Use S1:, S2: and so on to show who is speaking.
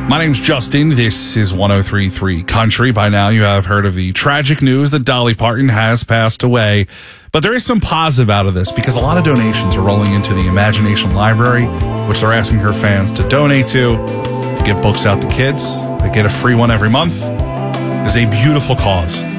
S1: My name's Justin. This is 103.3 Country. By now, you have heard of the tragic news that Dolly Parton has passed away. But there is some positive out of this because a lot of donations are rolling into the Imagination Library, which they're asking her fans to donate to get books out to kids. They get a free one every month. It's a beautiful cause.